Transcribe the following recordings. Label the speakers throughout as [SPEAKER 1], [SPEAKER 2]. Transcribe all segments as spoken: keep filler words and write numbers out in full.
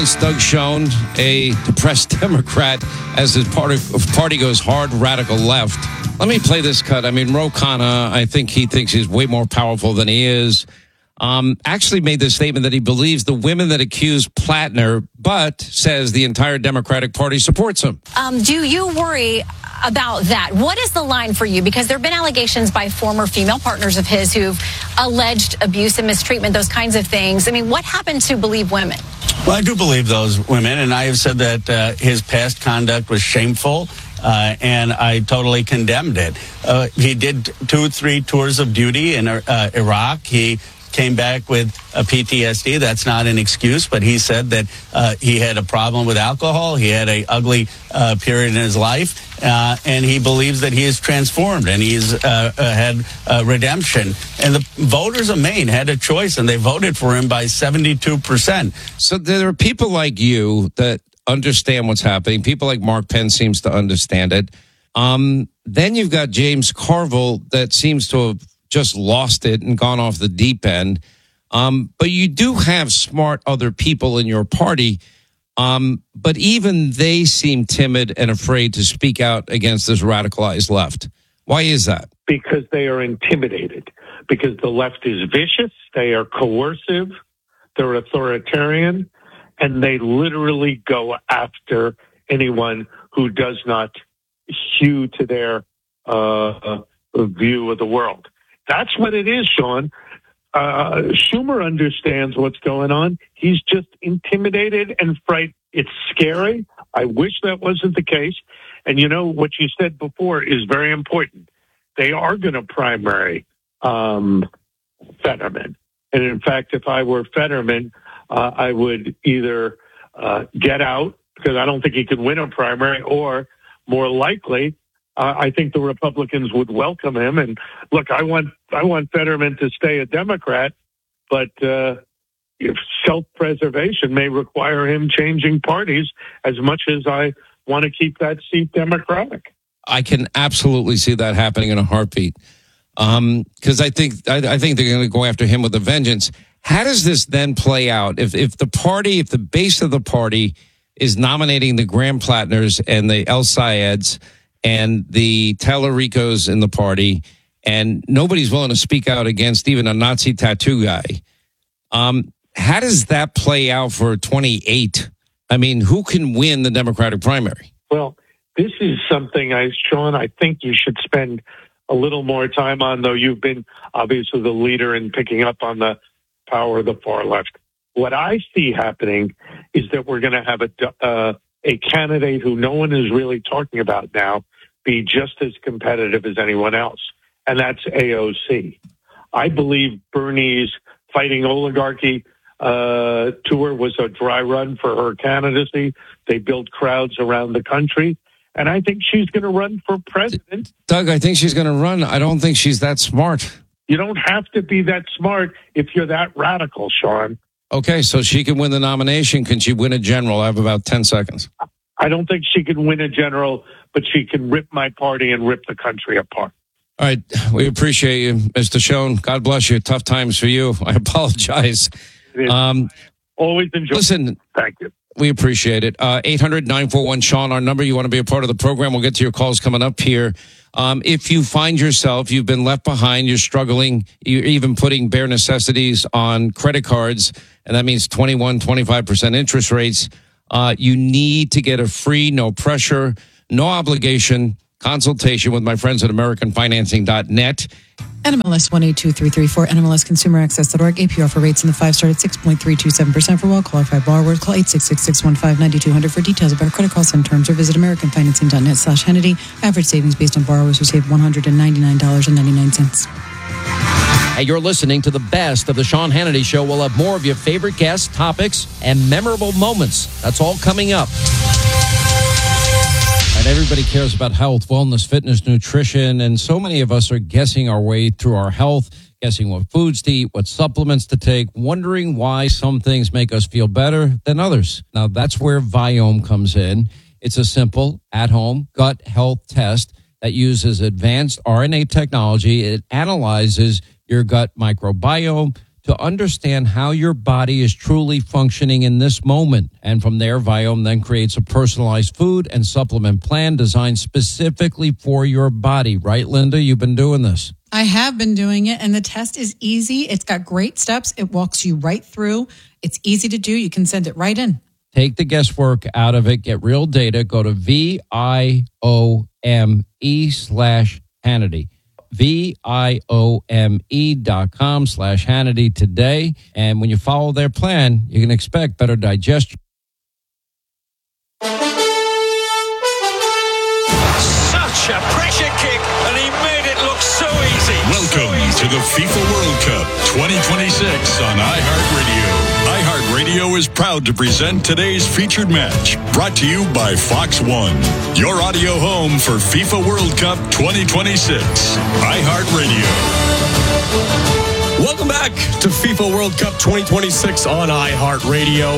[SPEAKER 1] once Doug Schoen, a depressed Democrat, as his party, party goes hard radical left. Let me play this cut. I mean, Ro Khanna, I think he thinks he's way more powerful than he is. Um, actually made this statement that he believes the women that accuse Plattner, but says the entire Democratic Party supports him.
[SPEAKER 2] Um, do you worry about that? What is the line for you? Because there have been allegations by former female partners of his who've alleged abuse and mistreatment, those kinds of things. I mean, what happened to believe women?
[SPEAKER 3] Well, I do believe those women, and I have said that uh, his past conduct was shameful. Uh, and I totally condemned it. Uh, he did two, three tours of duty in uh, Iraq. He came back with a P T S D. That's not an excuse, but he said that uh, he had a problem with alcohol. He had a ugly uh, period in his life, uh, and he believes that he is transformed and he's uh, uh, had uh, redemption. And the voters of Maine had a choice, and they voted for him by seventy-two percent.
[SPEAKER 1] So there are people like you that understand what's happening. People like Mark Penn seems to understand it. Um, then you've got James Carville that seems to have just lost it and gone off the deep end. Um, but you do have smart other people in your party. Um, but even they seem timid and afraid to speak out against this radicalized left. Why is that?
[SPEAKER 4] Because they are intimidated. Because the left is vicious. They are coercive. They're authoritarian. And they literally go after anyone who does not hew to their uh, view of the world. That's what it is, Sean. Uh, Schumer understands what's going on. He's just intimidated and frightened. It's scary. I wish that wasn't the case. And you know, what you said before is very important. They are going to primary um, Fetterman. And in fact, if I were Fetterman, uh, I would either uh, get out, because I don't think he could win a primary, or more likely, Uh, I think the Republicans would welcome him. And look, I want I want Fetterman to stay a Democrat, but uh, if self-preservation may require him changing parties as much as I want to keep that seat Democratic.
[SPEAKER 1] I can absolutely see that happening in a heartbeat, because um, I think I, I think they're going to go after him with a vengeance. How does this then play out? If if the party, if the base of the party is nominating the Graham Plattners and the El Sayeds and the Tallaricos in the party, and nobody's willing to speak out against even a Nazi tattoo guy. Um, how does that play out for twenty-eight? I mean, who can win the Democratic primary?
[SPEAKER 4] Well, this is something, I, Sean, I think you should spend a little more time on, though you've been obviously the leader in picking up on the power of the far left. What I see happening is that we're going to have a, uh, a candidate who no one is really talking about now be just as competitive as anyone else, and that's A O C. I believe Bernie's Fighting Oligarchy uh, tour was a dry run for her candidacy. They built crowds around the country, and I think she's going to run for president.
[SPEAKER 1] Doug, I think she's going to run. I don't think she's that smart.
[SPEAKER 4] You don't have to be that smart if you're that radical, Sean.
[SPEAKER 1] Okay, so she can win the nomination. Can she win a general? I have about ten seconds.
[SPEAKER 4] I don't think she can win a general, but she can rip my party and rip the country apart.
[SPEAKER 1] All right. We appreciate you, Mister Schoen. God bless you. Tough times for you. I apologize. Um,
[SPEAKER 4] Always enjoy.
[SPEAKER 1] Listen.
[SPEAKER 4] Thank you.
[SPEAKER 1] We appreciate it. Uh, eight hundred nine four one Sean, our number. You want to be a part of the program. We'll get to your calls coming up here. Um, if you find yourself, you've been left behind, you're struggling, you're even putting bare necessities on credit cards, and that means twenty-one, twenty-five percent interest rates. Uh, you need to get a free, no pressure, no obligation consultation with my friends at American Financing dot net.
[SPEAKER 5] N M L S one eight two three three four, N M L S consumer access dot org. A P R for rates in the five star at six point three two seven percent for well-qualified borrowers. Call eight six six, six one five, nine two zero zero for details about credit costs and terms, or visit American Financing dot net slash Hannity. Average savings based on borrowers who save one hundred ninety-nine dollars and ninety-nine cents.
[SPEAKER 6] Hey, you're listening to the best of the Sean Hannity Show. We'll have more of your favorite guests, topics, and memorable moments. That's all coming up. And everybody cares about health, wellness, fitness, nutrition, and so many of us are guessing our way through our health, guessing what foods to eat, what supplements to take, wondering why some things make us feel better than others. Now, that's where Viome comes in. It's a simple, at-home gut health test that uses advanced R N A technology. It analyzes your gut microbiome to understand how your body is truly functioning in this moment. And from there, Viome then creates a personalized food and supplement plan designed specifically for your body. Right, Linda? You've been doing this.
[SPEAKER 5] I have been doing it, and the test is easy. It's got great steps. It walks you right through. It's easy to do. You can send it right in.
[SPEAKER 6] Take the guesswork out of it. Get real data. Go to V I O M E slash Hannity. V I O M E dot com slash Hannity today. And when you follow their plan, you can expect better digestion.
[SPEAKER 7] Such a pressure kick, and he made it look so easy.
[SPEAKER 8] Welcome
[SPEAKER 7] so easy.
[SPEAKER 8] to the FIFA World Cup twenty twenty-six on iHeartRadio. iHeartRadio is proud to present today's featured match, brought to you by Fox One, your audio home for FIFA World Cup twenty twenty-six. iHeartRadio.
[SPEAKER 9] Welcome back to FIFA World Cup twenty twenty-six on iHeartRadio.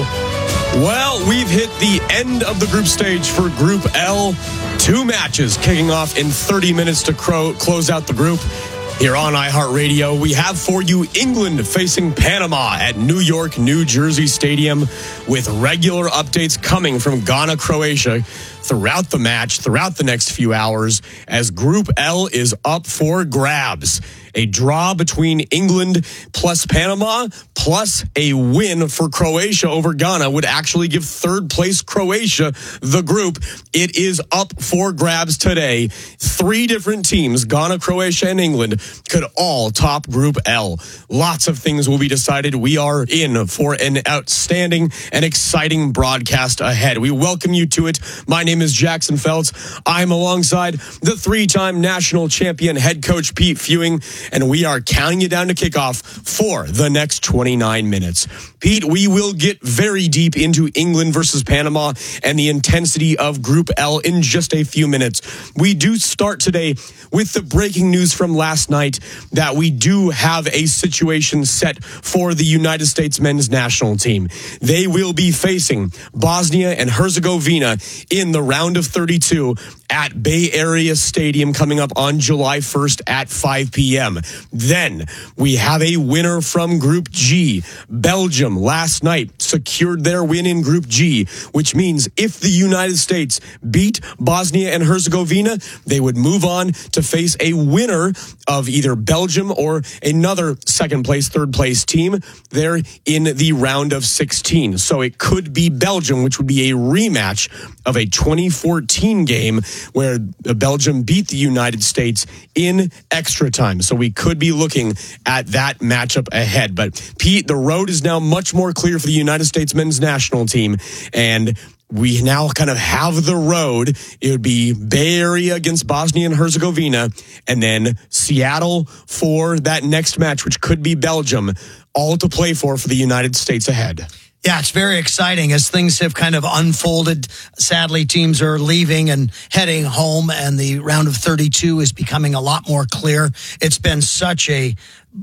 [SPEAKER 9] Well, we've hit the end of the group stage for Group L. Two matches kicking off in thirty minutes to cro- close out the group. Here on iHeartRadio, we have for you England facing Panama at New York, New Jersey Stadium, with regular updates coming from Ghana, Croatia throughout the match, throughout the next few hours, as Group L is up for grabs. A draw between England plus Panama plus a win for Croatia over Ghana would actually give third place Croatia the group. It is up for grabs today. Three different teams, Ghana, Croatia, and England, could all top Group L. Lots of things will be decided. We are in for an outstanding and exciting broadcast ahead. We welcome you to it. My name is Jackson Feltz. I'm alongside the three-time national champion head coach Pete Fewing, and we are counting you down to kickoff for the next twenty-nine minutes. Pete, we will get very deep into England versus Panama and the intensity of Group L in just a few minutes. We do start today with the breaking news from last night that we do have a situation set for the United States men's national team. They will be facing Bosnia and Herzegovina in the round of thirty-two at Bay Area Stadium coming up on July first at five p.m. Then we have a winner from Group G. Belgium last night secured their win in Group G, which means if the United States beat Bosnia and Herzegovina, they would move on to face a winner of either Belgium or another second place, third place team there in the round of sixteen. So it could be Belgium, which would be a rematch of a twenty fourteen game where Belgium beat the United States in extra time. So we could be looking at that matchup ahead. But Pete, the road is now much more clear for the United States men's national team, and we now kind of have the road. It would be Bay Area against Bosnia and Herzegovina, and then Seattle for that next match, which could be Belgium, all to play for for the United States ahead.
[SPEAKER 10] Yeah, it's very exciting as things have kind of unfolded. Sadly, teams are leaving and heading home, and the round of thirty-two is becoming a lot more clear. It's been such a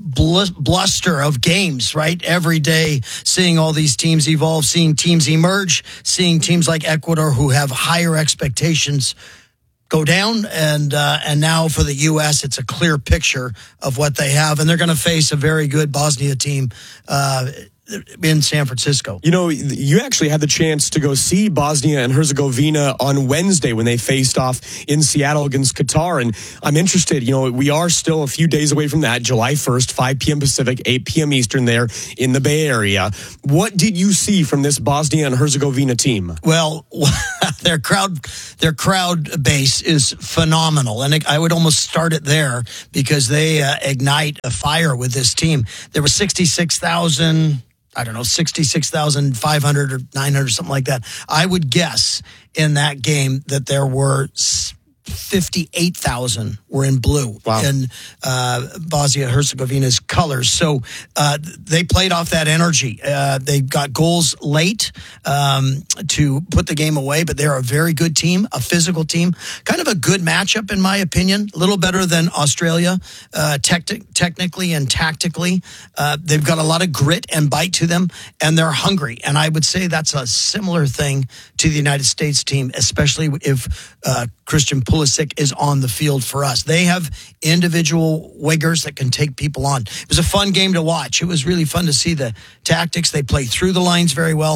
[SPEAKER 10] bluster of games, right? Every day, seeing all these teams evolve, seeing teams emerge, seeing teams like Ecuador who have higher expectations go down, and uh, and now for the U S, it's a clear picture of what they have, and they're going to face a very good Bosnia team uh, in San Francisco.
[SPEAKER 9] You know, you actually had the chance to go see Bosnia and Herzegovina on Wednesday when they faced off in Seattle against Qatar. And I'm interested, you know, we are still a few days away from that, July first, five p.m. Pacific, eight p.m. Eastern there in the Bay Area. What did you see from this Bosnia and Herzegovina team?
[SPEAKER 10] Well, their crowd, their crowd base is phenomenal. And I would almost start it there because they uh, ignite a fire with this team. There were sixty-six thousand I don't know, sixty-six thousand five hundred or nine hundred, something like that. I would guess in that game that there were fifty-eight thousand were in blue
[SPEAKER 9] wow.
[SPEAKER 10] in uh, Bosnia-Herzegovina's colors. So uh, they played off that energy. Uh, they got goals late um, to put the game away, but they're a very good team, a physical team. Kind of a good matchup, in my opinion. A little better than Australia, uh, te- technically and tactically. Uh, they've got a lot of grit and bite to them, and they're hungry. And I would say that's a similar thing to the United States team, especially if uh, Christian Pulisic is on the field for us. They have individual wingers that can take people on. It was a fun game to watch. It was really fun to see the tactics. They play through the lines very well,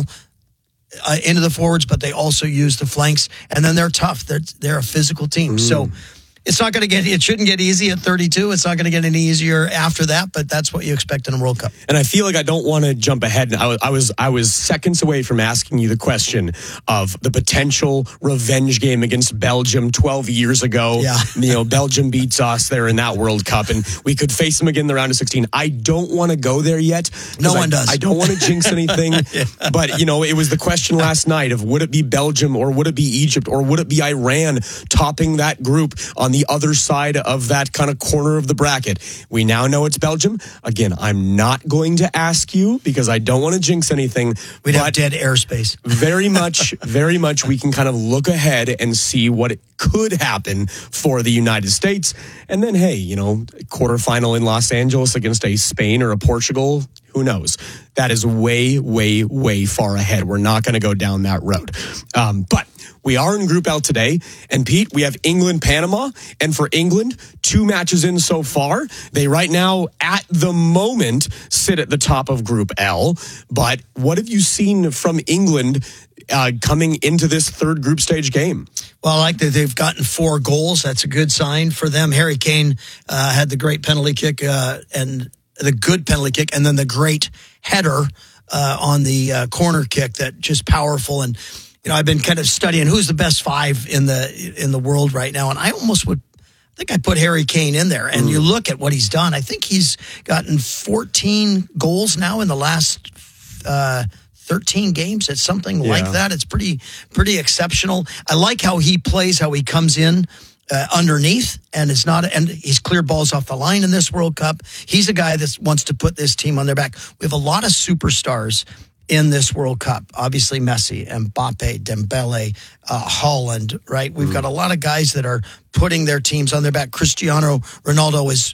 [SPEAKER 10] uh, into the forwards, but they also use the flanks. And then they're tough. They're, they're a physical team. Mm. So it's not going to get, it shouldn't get easy at thirty-two. It's not going to get any easier after that, but that's what you expect in a World Cup.
[SPEAKER 9] And I feel like I don't want to jump ahead. I was, I was, I was seconds away from asking you the question of the potential revenge game against Belgium twelve years ago.
[SPEAKER 10] Yeah.
[SPEAKER 9] You know, Belgium beats us there in that World Cup, and we could face them again in the round of sixteen. I don't want to go there yet.
[SPEAKER 10] No one
[SPEAKER 9] I,
[SPEAKER 10] does.
[SPEAKER 9] I don't want to jinx anything. Yeah. But, you know, it was the question last night of would it be Belgium or would it be Egypt or would it be Iran topping that group on the other side of that kind of corner of the bracket? We now know it's Belgium. Again, I'm not going to ask you because I don't want to jinx anything.
[SPEAKER 10] We'd have dead airspace.
[SPEAKER 9] Very much, very much we can kind of look ahead and see what it could happen for the United States. And then, hey, you know, quarterfinal in Los Angeles against a Spain or a Portugal, who knows? That is way, way, way far ahead. We're not going to go down that road. Um, but we are in Group L today. And Pete, we have England, Panama. And for England, two matches in so far. They right now, at the moment, sit at the top of Group L. But what have you seen from England uh, coming into this third group stage game?
[SPEAKER 10] Well, I like that they've gotten four goals. That's a good sign for them. Harry Kane uh, had the great penalty kick uh, and the good penalty kick, and then the great header uh, on the uh, corner kick that just powerful. And, you know, I've been kind of studying who's the best five in the in the world right now, and I almost would I think I put Harry Kane in there. And mm. you look at what he's done. I think he's gotten fourteen goals now in the last uh, thirteen games. It's something yeah. like that. It's pretty pretty exceptional. I like how he plays, how he comes in Uh, underneath, and it's not, and he's cleared balls off the line in this World Cup. He's a guy that wants to put this team on their back. We have a lot of superstars in this World Cup. Obviously, Messi, Mbappe, Dembele, uh, Holland, right? We've mm. got a lot of guys that are putting their teams on their back. Cristiano Ronaldo is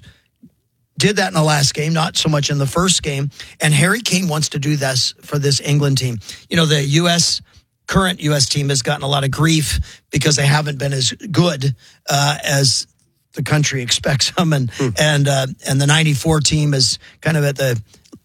[SPEAKER 10] did that in the last game, not so much in the first game. And Harry Kane wants to do this for this England team. You know, the U S current U S team has gotten a lot of grief because they haven't been as good uh, as the country expects them, and mm. and uh, and the ninety-four team is kind of at the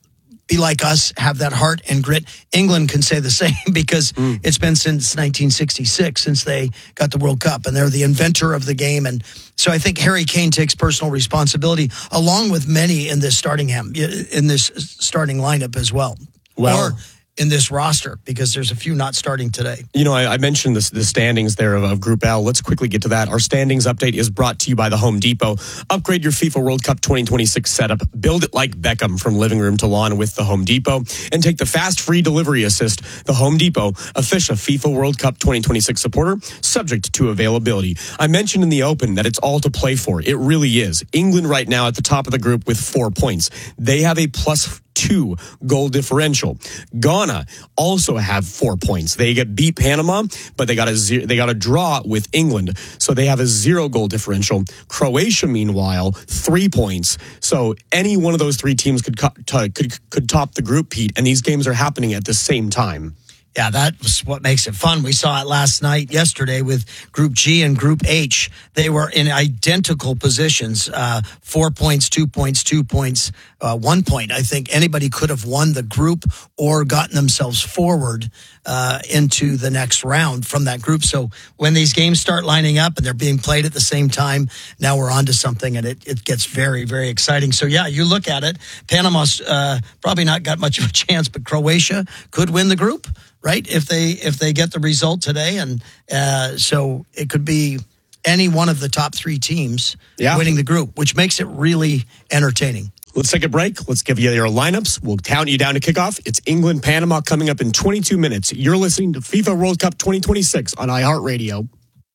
[SPEAKER 10] be like us, have that heart and grit. England can say the same because mm. it's been since nineteen sixty-six since they got the World Cup, and they're the inventor of the game. And so I think Harry Kane takes personal responsibility, along with many in this starting in this starting lineup as well.
[SPEAKER 9] Well.
[SPEAKER 10] Or in this roster, because there's a few not starting today.
[SPEAKER 9] You know, I, I mentioned this, the standings there of, of Group L. Let's quickly get to that. Our standings update is brought to you by the Home Depot. Upgrade your FIFA World Cup twenty twenty-six setup. Build it like Beckham from living room to lawn with the Home Depot. And take the fast free delivery assist. The Home Depot, official FIFA World Cup twenty twenty-six supporter, subject to availability. I mentioned in the open that it's all to play for. It really is. England right now at the top of the group with four points. They have a plus two goal differential. Ghana also have four points. They get beat Panama, but they got a zero, they got a draw with England, so they have a zero goal differential. Croatia, meanwhile, three points. So any one of those three teams could could could top the group, Pete. And these games are happening at the same time.
[SPEAKER 10] Yeah, that's what makes it fun. We saw it last night, yesterday, with Group G and Group H. They were in identical positions, uh, four points, two points, two points, uh, one point. I think anybody could have won the group or gotten themselves forward uh, into the next round from that group. So when these games start lining up and they're being played at the same time, now we're on to something, and it, it gets very, very exciting. So, yeah, you look at it. Panama's uh, probably not got much of a chance, but Croatia could win the group. Right, if they if they get the result today, and uh, so it could be any one of the top three teams yeah. winning the group, which makes it really entertaining.
[SPEAKER 9] Let's take a break. Let's give you your lineups. We'll count you down to kickoff. It's England, Panama coming up in twenty-two minutes. You're listening to FIFA World Cup twenty twenty-six on iHeartRadio.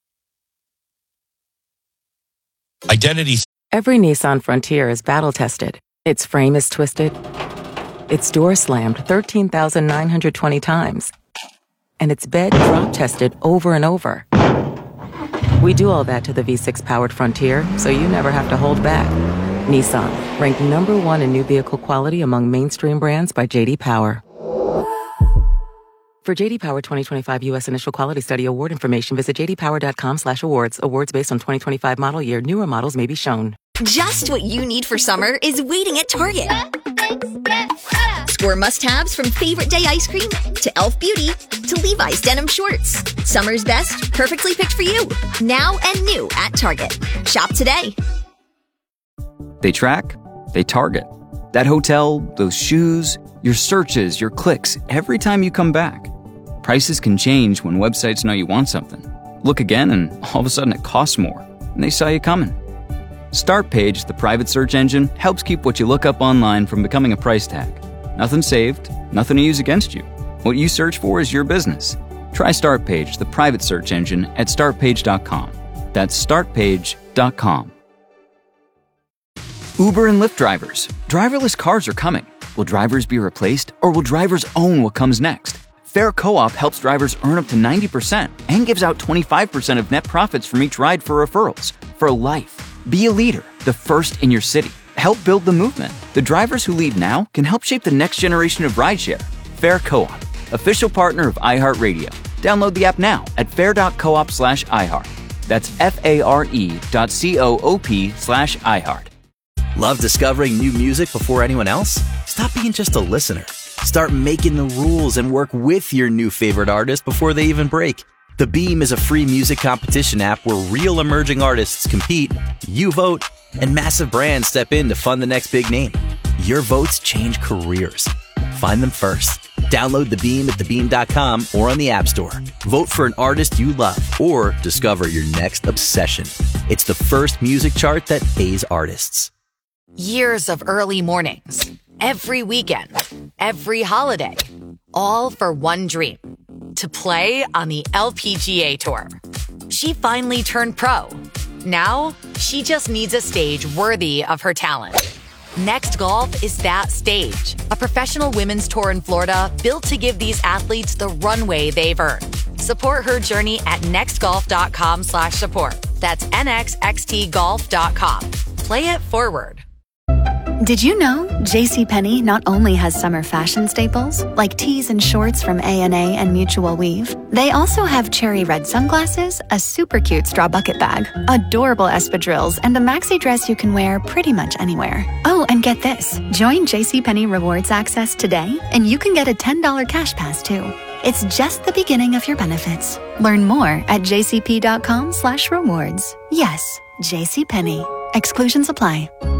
[SPEAKER 11] Identity. Every Nissan Frontier is battle tested. Its frame is twisted. Its door slammed thirteen thousand nine hundred twenty times. And its bed drop tested over and over. We do all that to the V six powered Frontier, so you never have to hold back. Nissan, ranked number one in new vehicle quality among mainstream brands by J D Power. For J D Power twenty twenty-five U S Initial Quality Study award information, visit j d power dot com slash awards. Awards based on twenty twenty-five model year. Newer models may be shown.
[SPEAKER 12] Just what you need for summer is waiting at Target. Score must-haves from favorite day ice cream to e l f Beauty to Levi's denim shorts. Summer's best, perfectly picked for you. Now and new at Target. Shop today.
[SPEAKER 13] They track, they target. That hotel, those shoes, your searches, your clicks, every time you come back. Prices can change when websites know you want something. Look again and all of a sudden it costs more, and they saw you coming. Startpage, the private search engine, helps keep what you look up online from becoming a price tag. Nothing saved, nothing to use against you. What you search for is your business. Try Startpage, the private search engine, at start page dot com. That's start page dot com. Uber and Lyft drivers. Driverless cars are coming. Will drivers be replaced, or will drivers own what comes next? Fair Co-op helps drivers earn up to ninety percent and gives out twenty-five percent of net profits from each ride for referrals. For life. Be a leader, the first in your city. Help build the movement. The drivers who lead now can help shape the next generation of rideshare. Fair Co-op, official partner of iHeartRadio. Download the app now at fair dot coop slash iHeart. That's F-A-R-E dot C-O-O-P slash iHeart.
[SPEAKER 14] Love discovering new music before anyone else? Stop being just a listener. Start making the rules and work with your new favorite artist before they even break. The Beam is a free music competition app where real emerging artists compete, you vote, and massive brands step in to fund the next big name. Your votes change careers. Find them first. Download The Beam at the beam dot com or on the App Store. Vote for an artist you love or discover your next obsession. It's the first music chart that pays artists.
[SPEAKER 15] Years of early mornings, every weekend, every holiday, all for one dream, to play on the L P G A Tour. She finally turned pro. Now, she just needs a stage worthy of her talent. Next Golf is that stage, a professional women's tour in Florida built to give these athletes the runway they've earned. Support her journey at next golf dot com slash support. That's N X X T golf dot com. Play it forward.
[SPEAKER 16] Did you know JCPenney not only has summer fashion staples, like tees and shorts from A and A and Mutual Weave, they also have cherry red sunglasses, a super cute straw bucket bag, adorable espadrilles, and a maxi dress you can wear pretty much anywhere. Oh, and get this. Join JCPenney Rewards Access today, and you can get a ten dollars cash pass, too. It's just the beginning of your benefits. Learn more at jcp dot com slash rewards. Yes, JCPenney. Exclusions apply.